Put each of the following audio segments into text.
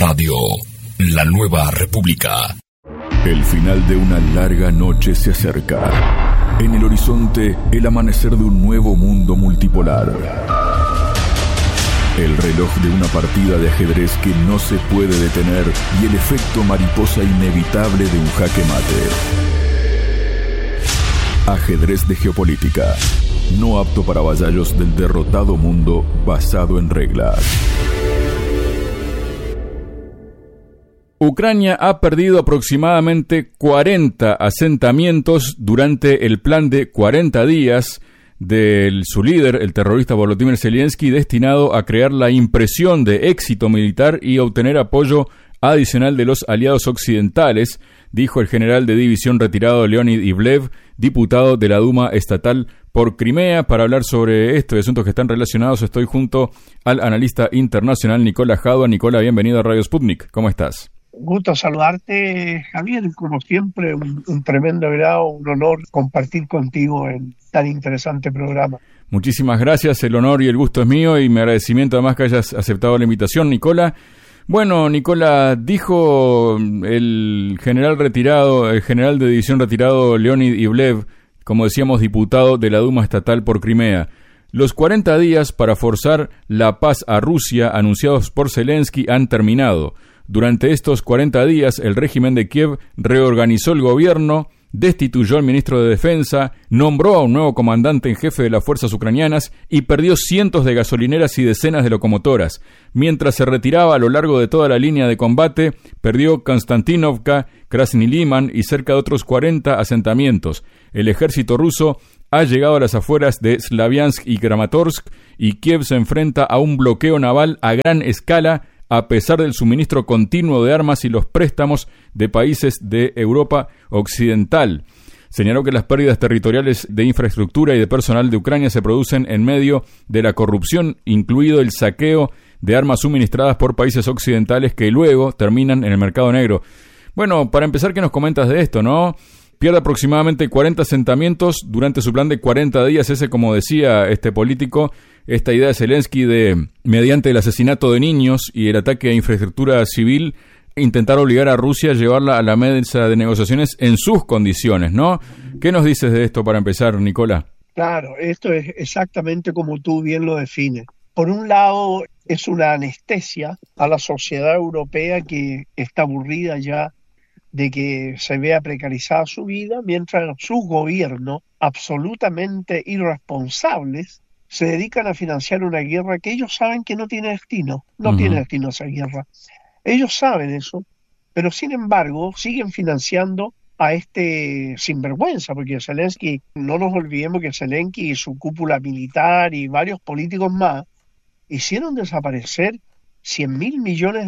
Radio La Nueva República. El final de una larga noche se acerca. En el horizonte, el amanecer de un nuevo mundo multipolar. El reloj de una partida de ajedrez que no se puede detener y el efecto mariposa inevitable de un jaque mate. Ajedrez de geopolítica. No apto para vasallos del derrotado mundo basado en reglas. Ucrania ha perdido aproximadamente 40 asentamientos durante el plan de 40 días de su líder, el terrorista Volodymyr Zelensky, destinado a crear la impresión de éxito militar y obtener apoyo adicional de los aliados occidentales, dijo el general de división retirado Leonid Ivlev, diputado de la Duma estatal por Crimea. Para hablar sobre esto y asuntos que están relacionados, estoy junto al analista internacional Nicola Jadua. Nicola, bienvenido a Radio Sputnik. ¿Cómo estás? Gusto saludarte, Javier. Como siempre, un tremendo agrado, un honor compartir contigo en tan interesante programa. Muchísimas gracias, el honor y el gusto es mío, y mi agradecimiento además que hayas aceptado la invitación, Nicola. Bueno, Nicola, dijo el general de división retirado Leonid Ivlev, como decíamos, diputado de la Duma estatal por Crimea. Los 40 días para forzar la paz a Rusia anunciados por Zelensky han terminado. Durante estos 40 días, el régimen de Kiev reorganizó el gobierno, destituyó al ministro de Defensa, nombró a un nuevo comandante en jefe de las fuerzas ucranianas y perdió cientos de gasolineras y decenas de locomotoras. Mientras se retiraba a lo largo de toda la línea de combate, perdió Konstantinovka, Krasny Liman y cerca de otros 40 asentamientos. El ejército ruso ha llegado a las afueras de Slaviansk y Kramatorsk, y Kiev se enfrenta a un bloqueo naval a gran escala a pesar del suministro continuo de armas y los préstamos de países de Europa Occidental. Señaló que las pérdidas territoriales de infraestructura y de personal de Ucrania se producen en medio de la corrupción, incluido el saqueo de armas suministradas por países occidentales que luego terminan en el mercado negro. Bueno, para empezar, ¿qué nos comentas de esto, no? Pierde aproximadamente 40 asentamientos durante su plan de 40 días, ese, como decía este político, esta idea de Zelensky de, mediante el asesinato de niños y el ataque a infraestructura civil, intentar obligar a Rusia a llevarla a la mesa de negociaciones en sus condiciones, ¿no? ¿Qué nos dices de esto para empezar, Nicola? Claro, esto es exactamente como tú bien lo defines. Por un lado, es una anestesia a la sociedad europea que está aburrida ya de que se vea precarizada su vida, mientras sus gobiernos absolutamente irresponsables se dedican a financiar una guerra que ellos saben que no tiene destino, tiene destino esa guerra. Ellos saben eso, pero sin embargo siguen financiando a este sinvergüenza, porque Zelensky, no nos olvidemos que Zelensky y su cúpula militar y varios políticos más hicieron desaparecer $100.000 millones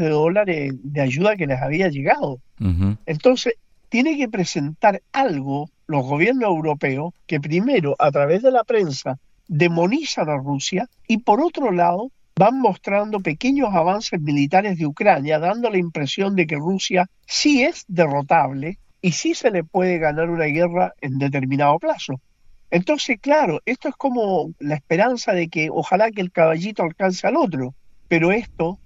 de ayuda que les había llegado. Entonces, tiene que presentar algo los gobiernos europeos que primero, a través de la prensa, demonizan a Rusia y por otro lado, van mostrando pequeños avances militares de Ucrania, dando la impresión de que Rusia sí es derrotable y sí se le puede ganar una guerra en determinado plazo. Entonces, claro, esto es como la esperanza de que ojalá que el caballito alcance al otro, pero esto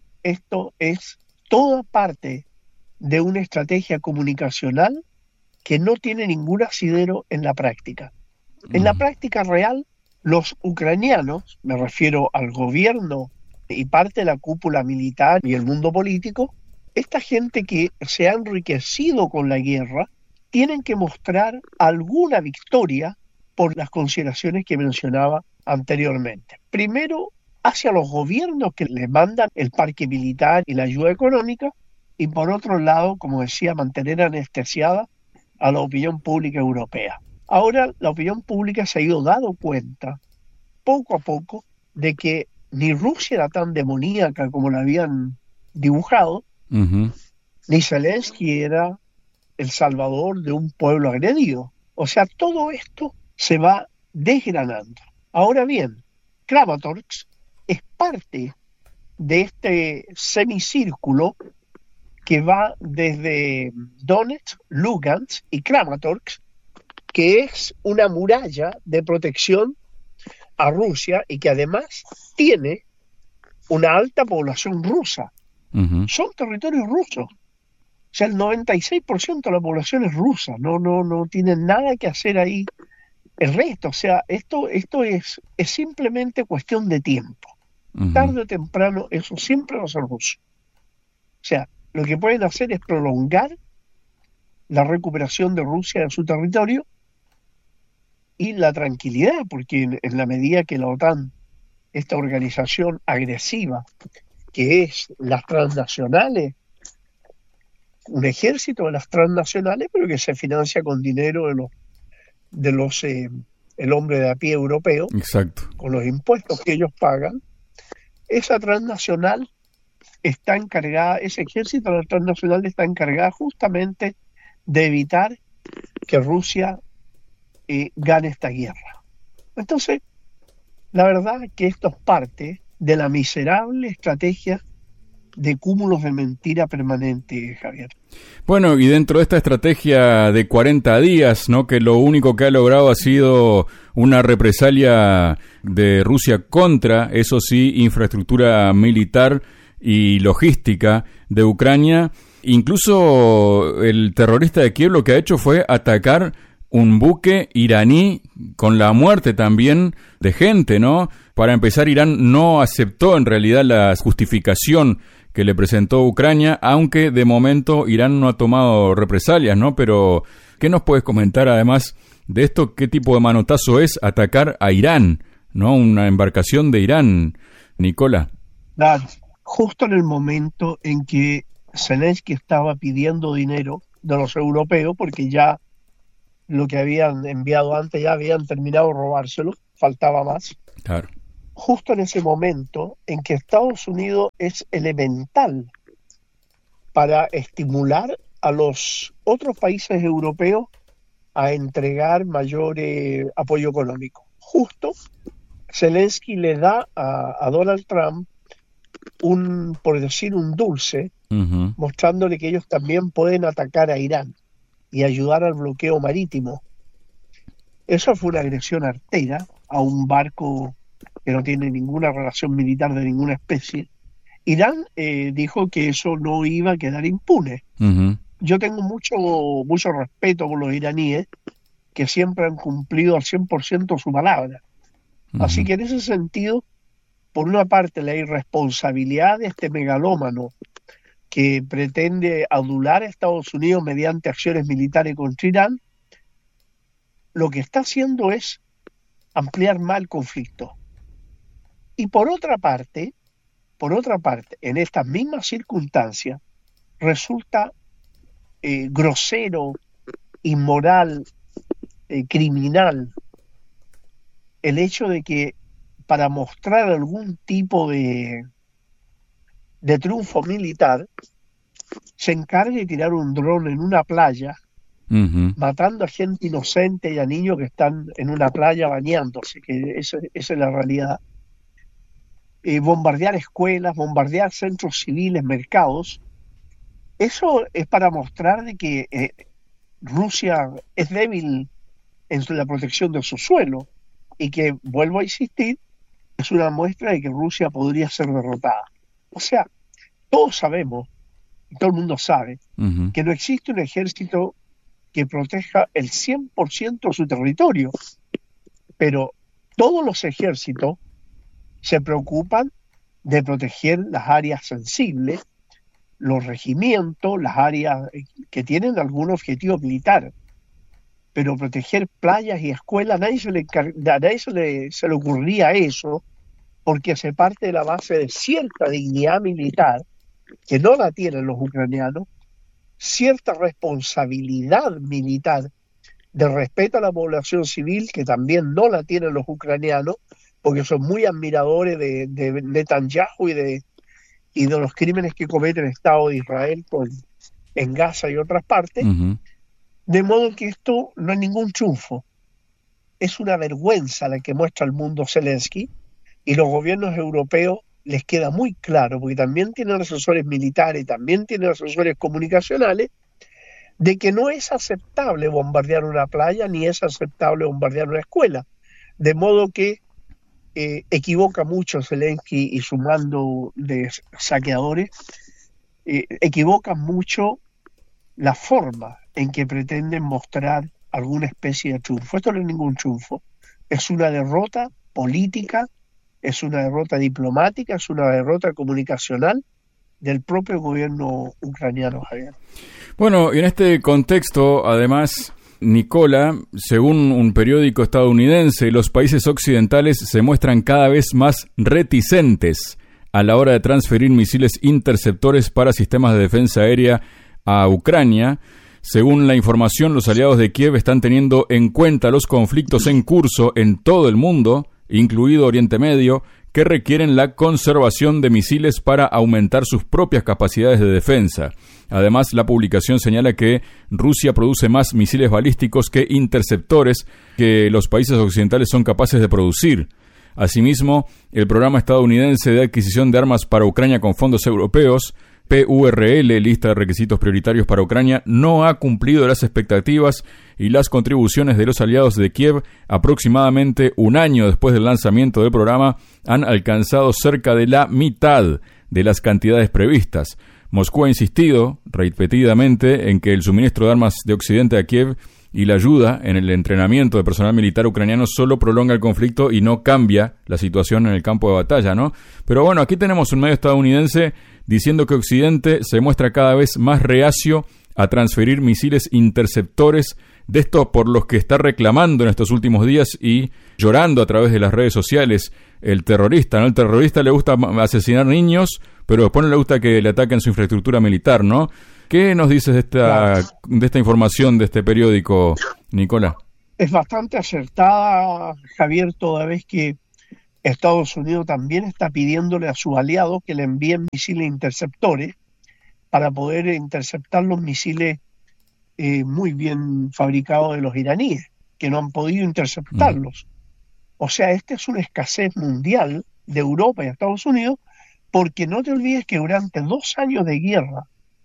es toda parte de una estrategia comunicacional que no tiene ningún asidero en la práctica. En la práctica real, los ucranianos, me refiero al gobierno y parte de la cúpula militar y el mundo político, esta gente que se ha enriquecido con la guerra, tienen que mostrar alguna victoria por las consideraciones que mencionaba anteriormente. Primero, hacia los gobiernos que les mandan el parque militar y la ayuda económica, y por otro lado, como decía, mantener anestesiada a la opinión pública europea. Ahora la opinión pública se ha ido dando cuenta, poco a poco, de que ni Rusia era tan demoníaca como la habían dibujado, ni Zelensky era el salvador de un pueblo agredido. O sea, todo esto se va desgranando. Ahora bien, Kramatorsk es parte de este semicírculo que va desde Donetsk, Lugansk y Kramatorsk, que es una muralla de protección a Rusia y que además tiene una alta población rusa. son territorios rusos. O sea, el 96% de la población es rusa, no tienen nada que hacer ahí el resto. O sea, esto es simplemente cuestión de tiempo. Tarde o temprano eso siempre va a ser ruso. O sea, lo que pueden hacer es prolongar la recuperación de Rusia de su territorio y la tranquilidad, porque en la medida que la OTAN, esta organización agresiva que es las transnacionales, un ejército de las transnacionales, pero que se financia con dinero de los el hombre de a pie europeo, exacto, con los impuestos que ellos pagan, esa transnacional está encargada, ese ejército de la transnacional está encargada justamente de evitar que Rusia gane esta guerra. Entonces, la verdad es que esto es parte de la miserable estrategia de cúmulos de mentira permanente, Javier. Bueno, y dentro de esta estrategia de 40 días, ¿no?, que lo único que ha logrado ha sido una represalia de Rusia contra, eso sí, infraestructura militar y logística de Ucrania. Incluso el terrorista de Kiev lo que ha hecho fue atacar un buque iraní con la muerte también de gente, ¿no? Para empezar, Irán no aceptó en realidad la justificación que le presentó Ucrania, aunque de momento Irán no ha tomado represalias, ¿no? Pero, ¿qué nos puedes comentar además de esto? ¿Qué tipo de manotazo es atacar a Irán, ¿no? Una embarcación de Irán, Nicola. Claro, justo en el momento en que Zelensky estaba pidiendo dinero de los europeos, porque ya lo que habían enviado antes ya habían terminado de robárselo, faltaba más. Claro. Justo en ese momento en que Estados Unidos es elemental para estimular a los otros países europeos a entregar mayor apoyo económico. Justo Zelensky le da a Donald Trump por decir un dulce, mostrándole que ellos también pueden atacar a Irán y ayudar al bloqueo marítimo. Eso fue una agresión artera a un barco que no tiene ninguna relación militar de ninguna especie. Irán dijo que eso no iba a quedar impune. Yo tengo mucho respeto por los iraníes, que siempre han cumplido al 100% su palabra. Así que en ese sentido, por una parte, la irresponsabilidad de este megalómano que pretende adular a Estados Unidos mediante acciones militares contra Irán, lo que está haciendo es ampliar más el conflicto. Y por otra parte, en estas mismas circunstancias, resulta grosero, inmoral, criminal el hecho de que para mostrar algún tipo de triunfo militar se encargue de tirar un dron en una playa, matando a gente inocente y a niños que están en una playa bañándose, que esa es la realidad. Bombardear escuelas, bombardear centros civiles, mercados. Eso es para mostrar de que Rusia es débil en la protección de su suelo y que, vuelvo a insistir, es una muestra de que Rusia podría ser derrotada. O sea, todos sabemos, y todo el mundo sabe, que no existe un ejército que proteja el 100% de su territorio, pero todos los ejércitos se preocupan de proteger las áreas sensibles, los regimientos, las áreas que tienen algún objetivo militar, pero proteger playas y escuelas, a nadie se le ocurriría eso, porque se parte de la base de cierta dignidad militar, que no la tienen los ucranianos, cierta responsabilidad militar de respeto a la población civil, que también no la tienen los ucranianos, porque son muy admiradores de Netanyahu y de los crímenes que comete el Estado de Israel en Gaza y otras partes, de modo que esto no es ningún triunfo. Es una vergüenza la que muestra el mundo Zelensky, y los gobiernos europeos les queda muy claro, porque también tienen asesores militares, también tienen asesores comunicacionales, de que no es aceptable bombardear una playa, ni es aceptable bombardear una escuela. De modo que equivoca mucho Zelensky y su mando de saqueadores equivocan mucho la forma en que pretenden mostrar alguna especie de triunfo. Esto no es ningún triunfo, es una derrota política, es una derrota diplomática, es una derrota comunicacional del propio gobierno ucraniano, Javier. Bueno, y en este contexto, además, Nicola, según un periódico estadounidense, los países occidentales se muestran cada vez más reticentes a la hora de transferir misiles interceptores para sistemas de defensa aérea a Ucrania. Según la información, los aliados de Kiev están teniendo en cuenta los conflictos en curso en todo el mundo, incluido Oriente Medio, que requieren la conservación de misiles para aumentar sus propias capacidades de defensa. Además, la publicación señala que Rusia produce más misiles balísticos que interceptores que los países occidentales son capaces de producir. Asimismo, el programa estadounidense de adquisición de armas para Ucrania con fondos europeos, PURL, lista de requisitos prioritarios para Ucrania, no ha cumplido las expectativas y las contribuciones de los aliados de Kiev, aproximadamente un año después del lanzamiento del programa, han alcanzado cerca de la mitad de las cantidades previstas. Moscú ha insistido repetidamente en que el suministro de armas de Occidente a Kiev y la ayuda en el entrenamiento de personal militar ucraniano solo prolonga el conflicto y no cambia la situación en el campo de batalla, ¿no? Pero bueno, aquí tenemos un medio estadounidense diciendo que Occidente se muestra cada vez más reacio a transferir misiles interceptores, de esto por los que está reclamando en estos últimos días y llorando a través de las redes sociales el terrorista, ¿no? El terrorista le gusta asesinar niños, pero después no le gusta que le ataquen su infraestructura militar, ¿no? ¿Qué nos dices de esta información de este periódico, Nicola? Es bastante acertada, Javier, toda vez que Estados Unidos también está pidiéndole a sus aliados que le envíen misiles interceptores para poder interceptar los misiles muy bien fabricados de los iraníes, que no han podido interceptarlos. O sea, esta es una escasez mundial de Europa y Estados Unidos, porque no te olvides que durante 2 años de guerra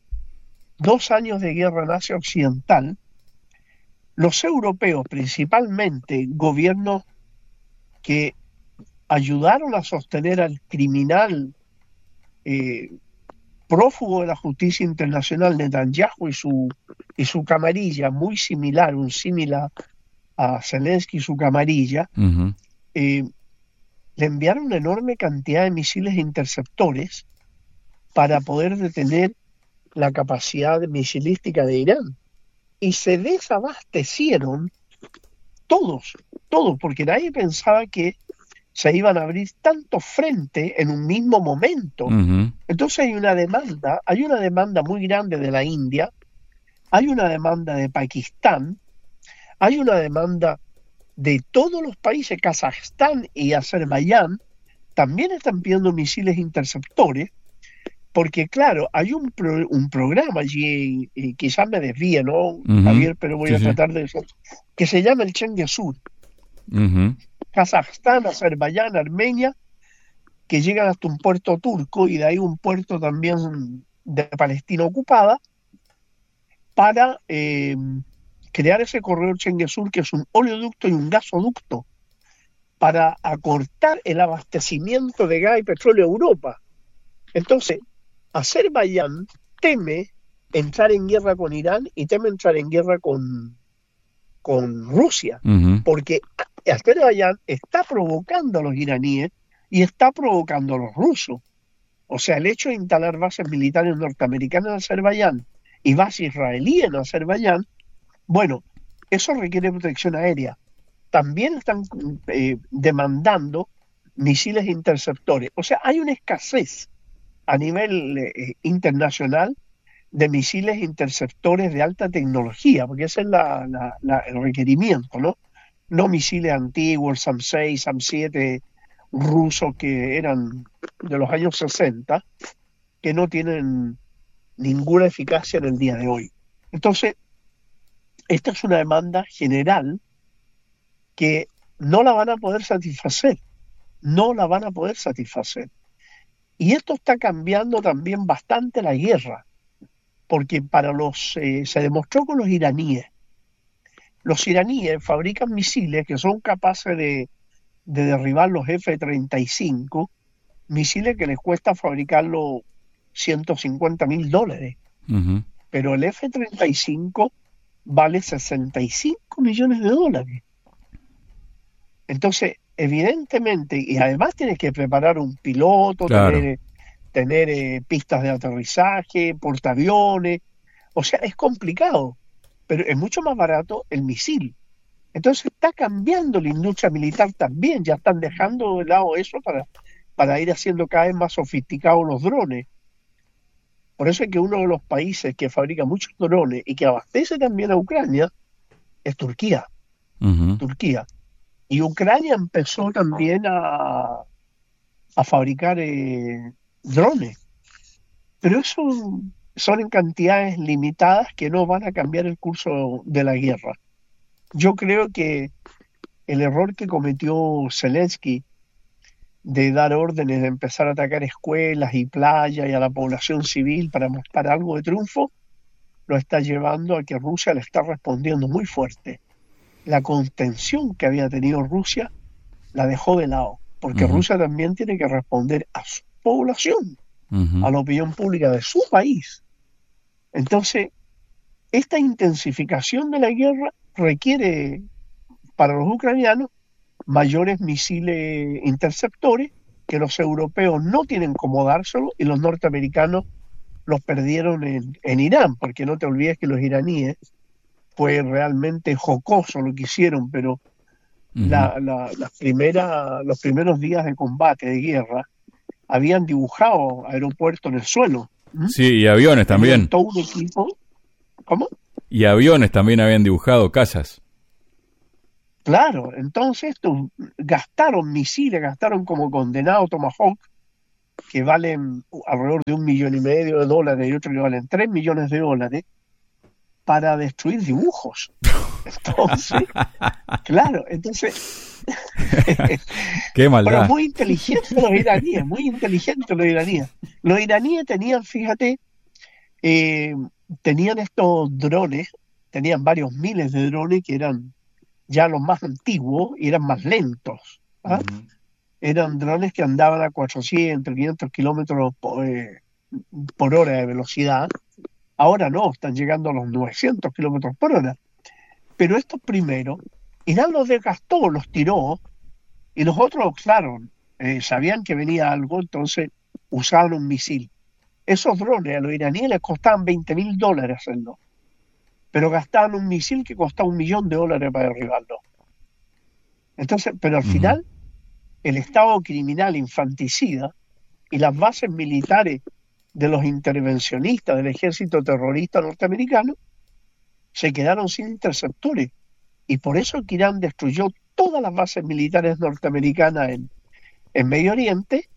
en Asia Occidental, los europeos, principalmente gobiernos que ayudaron a sostener al criminal prófugo de la justicia internacional Netanyahu y su camarilla, muy similar, un símil a Zelensky y su camarilla, le enviaron una enorme cantidad de misiles interceptores para poder detener la capacidad misilística de Irán. Y se desabastecieron todos, porque nadie pensaba que se iban a abrir tantos frentes en un mismo momento. Entonces hay una demanda muy grande de la India, hay una demanda de Pakistán, hay una demanda de todos los países. Kazajstán y Azerbaiyán también están pidiendo misiles interceptores, porque claro, hay un programa allí, y quizás me desvíe, ¿no, Javier? Pero voy a tratar de eso, que se llama el Chengiz-Sur. Kazajstán, Azerbaiyán, Armenia, que llegan hasta un puerto turco y de ahí un puerto también de Palestina ocupada, para crear ese corredor Chengiz-Sur, que es un oleoducto y un gasoducto, para acortar el abastecimiento de gas y petróleo a Europa. Entonces, Azerbaiyán teme entrar en guerra con Irán y teme entrar en guerra con Rusia, porque Azerbaiyán está provocando a los iraníes y está provocando a los rusos. O sea, el hecho de instalar bases militares norteamericanas en Azerbaiyán y bases israelíes en Azerbaiyán, bueno, eso requiere protección aérea. También están demandando misiles interceptores. O sea, hay una escasez a nivel internacional de misiles interceptores de alta tecnología, porque ese es el requerimiento, ¿no? No misiles antiguos, SAM-6, SAM-7 rusos que eran de los años 60, que no tienen ninguna eficacia en el día de hoy. Entonces, esta es una demanda general que no la van a poder satisfacer. Y esto está cambiando también bastante la guerra, porque se demostró con los iraníes. Los iraníes fabrican misiles que son capaces de derribar los F-35, misiles que les cuesta fabricarlo $150.000. Ujú. Pero el F-35 vale $65 millones. Entonces, evidentemente, y además tienes que preparar un piloto, Claro. tener pistas de aterrizaje, portaaviones. O sea, es complicado, pero es mucho más barato el misil. Entonces está cambiando la industria militar también, ya están dejando de lado eso para ir haciendo cada vez más sofisticados los drones. Por eso es que uno de los países que fabrica muchos drones y que abastece también a Ucrania es Turquía. Ujú. Turquía. Y Ucrania empezó también a fabricar drones. Pero eso son en cantidades limitadas que no van a cambiar el curso de la guerra. Yo creo que el error que cometió Zelensky de dar órdenes de empezar a atacar escuelas y playas y a la población civil para mostrar algo de triunfo, lo está llevando a que Rusia le está respondiendo muy fuerte. La contención que había tenido Rusia la dejó de lado, porque Ujú. Rusia también tiene que responder a su población, Ujú. a la opinión pública de su país. Entonces, esta intensificación de la guerra requiere para los ucranianos mayores misiles interceptores que los europeos no tienen cómo dárselo y los norteamericanos los perdieron en Irán, porque no te olvides que los iraníes fue realmente jocoso lo que hicieron, pero Ujú. los primeros días de combate, de guerra, habían dibujado aeropuertos en el suelo. Sí, y aviones Tenían también. todo un equipo. ¿Cómo? Y aviones también habían dibujado, casas. Claro, entonces gastaron misiles, gastaron como condenados Tomahawk, que valen alrededor de $1,5 millones y otros que valen $3 millones, para destruir dibujos. Entonces, claro, entonces, Qué pero maldad. muy inteligentes los iraníes, muy inteligentes los iraníes. Los iraníes tenían, fíjate, tenían estos drones, tenían varios miles de drones que eran ya los más antiguos y eran más lentos. ¿Ah? Ujú. Eran drones que andaban a 400, 500 kilómetros por hora de velocidad. Ahora no, están llegando a los 900 kilómetros por hora. Pero estos primeros, Irán los desgastó, los tiró, y los otros, claro, sabían que venía algo, entonces usaban un misil. Esos drones a los iraníes les costaban $20.000 hacerlo, pero gastaban un misil que costaba $1 millón para derribarlo. Entonces, pero al Ujú. final, el Estado criminal infanticida y las bases militares de los intervencionistas del ejército terrorista norteamericano se quedaron sin interceptores. Y por eso que Irán destruyó todas las bases militares norteamericanas en Medio Oriente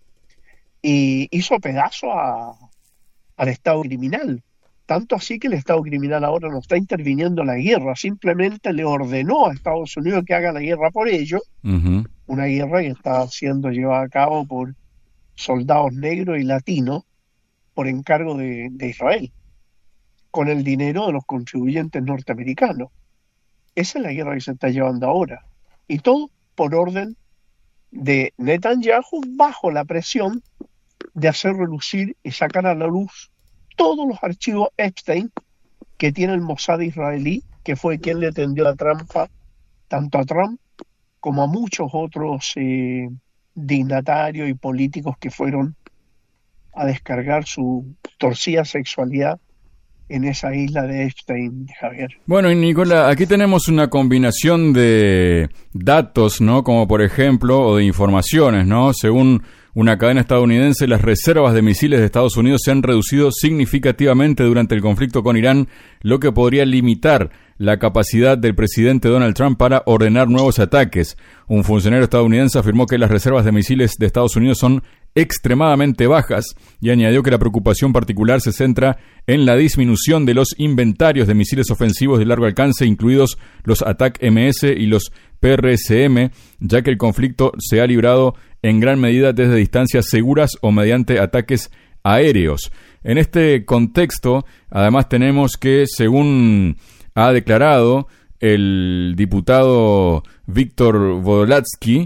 y hizo pedazo al Estado criminal. Tanto así que el Estado criminal ahora no está interviniendo en la guerra, simplemente le ordenó a Estados Unidos que haga la guerra por ellos, Ujú. una guerra que está siendo llevada a cabo por soldados negros y latinos por encargo de Israel, con el dinero de los contribuyentes norteamericanos. Esa es la guerra que se está llevando ahora. Y todo por orden de Netanyahu, bajo la presión de hacer relucir y sacar a la luz todos los archivos Epstein que tiene el Mossad israelí, que fue quien le tendió la trampa tanto a Trump como a muchos otros dignatarios y políticos que fueron a descargar su torcida sexualidad en esa isla de Epstein, Javier. Bueno, y Nicola, aquí tenemos una combinación de datos, ¿no? Como por ejemplo, o de informaciones, ¿no? Según una cadena estadounidense, las reservas de misiles de Estados Unidos se han reducido significativamente durante el conflicto con Irán, lo que podría limitar la capacidad del presidente Donald Trump para ordenar nuevos ataques. Un funcionario estadounidense afirmó que las reservas de misiles de Estados Unidos son extremadamente bajas y añadió que la preocupación particular se centra en la disminución de los inventarios de misiles ofensivos de largo alcance, incluidos los ATAC-MS y los PRSM, ya que el conflicto se ha librado en gran medida desde distancias seguras o mediante ataques aéreos. En este contexto, además tenemos que, según ha declarado el diputado Víctor Vodolatsky,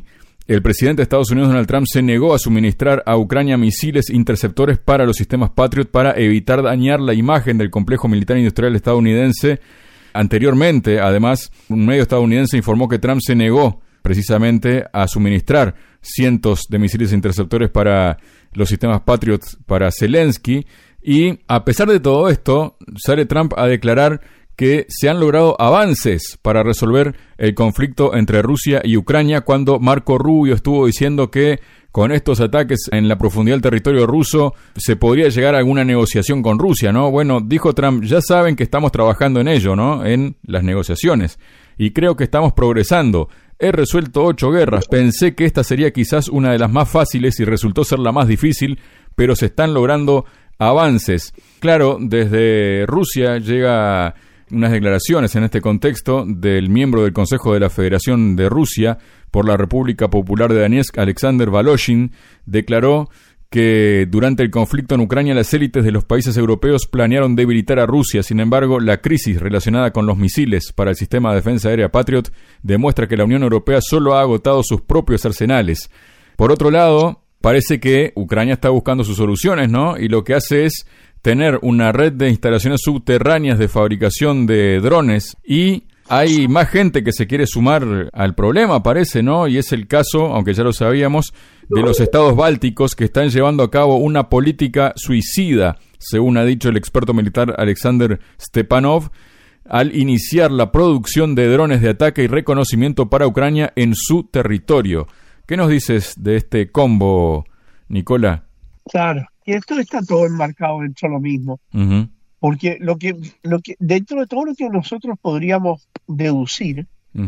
El presidente de Estados Unidos, Donald Trump, se negó a suministrar a Ucrania misiles interceptores para los sistemas Patriot para evitar dañar la imagen del complejo militar industrial estadounidense. Anteriormente, además, un medio estadounidense informó que Trump se negó precisamente a suministrar cientos de misiles interceptores para los sistemas Patriot para Zelensky. Y a pesar de todo esto, sale Trump a declarar que se han logrado avances para resolver el conflicto entre Rusia y Ucrania, cuando Marco Rubio estuvo diciendo que con estos ataques en la profundidad del territorio ruso se podría llegar a alguna negociación con Rusia, ¿no? Bueno, dijo Trump, ya saben que estamos trabajando en ello, ¿no? En las negociaciones. Y creo que estamos progresando. He resuelto 8 guerras. Pensé que esta sería quizás una de las más fáciles y resultó ser la más difícil, pero se están logrando avances. Claro, desde Rusia llega unas declaraciones en este contexto del miembro del Consejo de la Federación de Rusia por la República Popular de Donetsk, Alexander Voloshin, declaró que durante el conflicto en Ucrania las élites de los países europeos planearon debilitar a Rusia. Sin embargo, la crisis relacionada con los misiles para el sistema de defensa aérea Patriot demuestra que la Unión Europea solo ha agotado sus propios arsenales. Por otro lado, parece que Ucrania está buscando sus soluciones, ¿no? Y lo que hace es tener una red de instalaciones subterráneas de fabricación de drones, y hay más gente que se quiere sumar al problema, parece, ¿no? Y es el caso, aunque ya lo sabíamos, de los estados bálticos, que están llevando a cabo una política suicida, según ha dicho el experto militar Alexander Stepanov, al iniciar la producción de drones de ataque y reconocimiento para Ucrania en su territorio. ¿Qué nos dices de este combo, Nicola? Claro, y esto está todo enmarcado dentro de lo mismo, porque lo que dentro de todo lo que nosotros podríamos deducir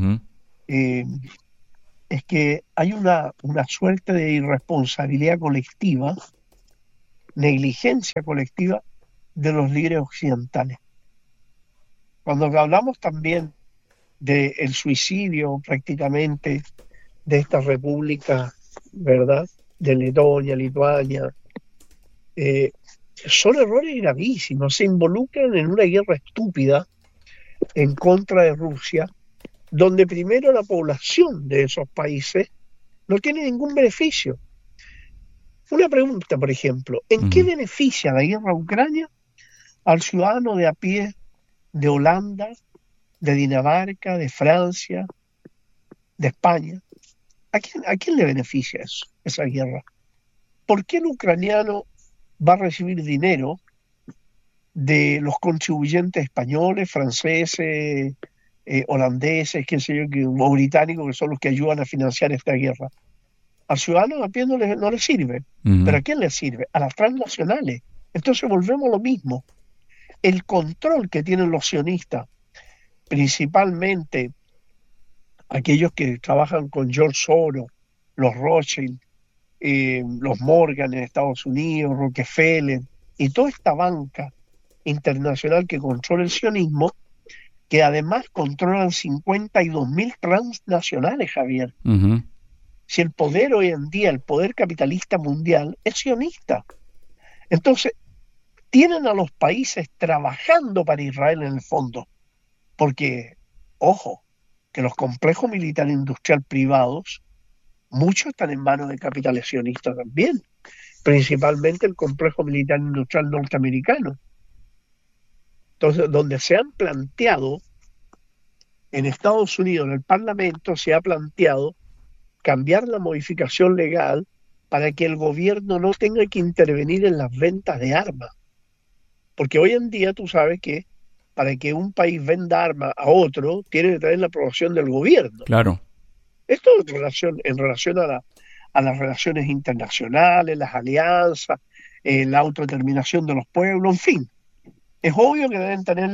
es que hay una suerte de irresponsabilidad colectiva, negligencia colectiva de los líderes occidentales. Cuando hablamos también del suicidio prácticamente de esta república, ¿verdad?, de Letonia, Lituania, son errores gravísimos, se involucran en una guerra estúpida en contra de Rusia, donde primero la población de esos países no tiene ningún beneficio. Una pregunta, por ejemplo, ¿en qué beneficia la guerra a Ucrania al ciudadano de a pie de Holanda, de Dinamarca, de Francia, de España? ¿A quién le beneficia eso, esa guerra? ¿Por qué el ucraniano va a recibir dinero de los contribuyentes españoles, franceses, holandeses, qué sé yo, o británicos, que son los que ayudan a financiar esta guerra? Al ciudadano de a pie no le sirve. ¿Pero a quién le sirve? A las transnacionales. Entonces volvemos a lo mismo. El control que tienen los sionistas, principalmente aquellos que trabajan con George Soros, los Rothschild, los Morgan en Estados Unidos, Rockefeller, y toda esta banca internacional que controla el sionismo, que además controlan 52.000 transnacionales, Javier. Si el poder hoy en día, el poder capitalista mundial, es sionista. Entonces, tienen a los países trabajando para Israel en el fondo, porque, ojo, que los complejos militar industrial privados, muchos están en manos de capitales sionistas también, principalmente el complejo militar industrial norteamericano. Entonces, donde se han planteado, en Estados Unidos, en el Parlamento, se ha planteado cambiar la modificación legal para que el gobierno no tenga que intervenir en las ventas de armas. Porque hoy en día tú sabes que para que un país venda armas a otro, tiene que tener la aprobación del gobierno. Claro. Esto en relación a las relaciones internacionales, las alianzas, la autodeterminación de los pueblos, en fin. Es obvio que deben tener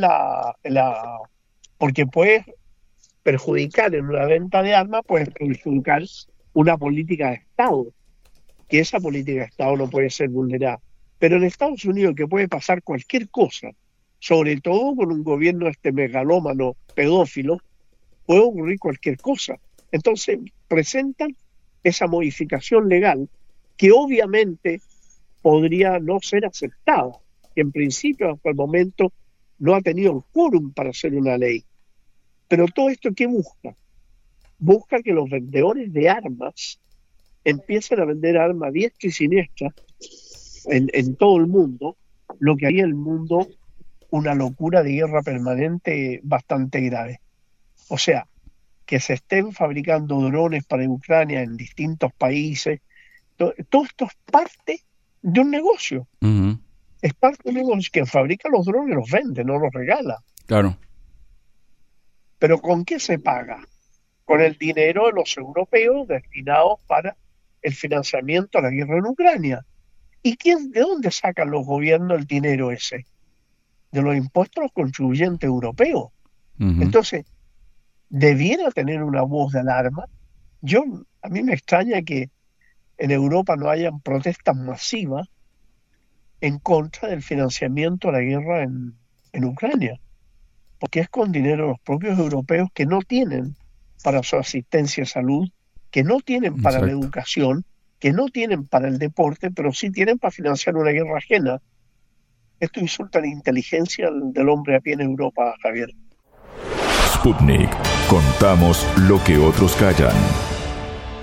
porque puede perjudicar en una venta de armas, puede perjudicar una política de Estado, que esa política de Estado no puede ser vulnerada. Pero en Estados Unidos, que puede pasar cualquier cosa, sobre todo con un gobierno megalómano, pedófilo, puede ocurrir cualquier cosa. Entonces presentan esa modificación legal que obviamente podría no ser aceptada, que en principio hasta el momento no ha tenido el quórum para hacer una ley. Pero todo esto, ¿qué busca? Busca que los vendedores de armas empiezan a vender armas a diestra y siniestra en todo el mundo, lo que haría el mundo una locura de guerra permanente bastante grave. O sea, que se estén fabricando drones para Ucrania en distintos países, todo esto es parte de un negocio. Uh-huh. Es parte de un negocio. Quien fabrica los drones los vende, no los regala. Claro. Pero ¿con qué se paga? Con el dinero de los europeos destinados para el financiamiento a la guerra en Ucrania. ¿Y de dónde sacan los gobiernos el dinero ese? De los impuestos a los contribuyentes europeos. Uh-huh. Entonces, debiera tener una voz de alarma. A mí me extraña que en Europa no hayan protestas masivas en contra del financiamiento a la guerra en Ucrania, porque es con dinero de los propios europeos que no tienen para su asistencia a salud, que no tienen para la educación, que no tienen para el deporte, pero sí tienen para financiar una guerra ajena. Esto insulta la inteligencia del hombre a pie en Europa, Javier. Sputnik. Contamos lo que otros callan.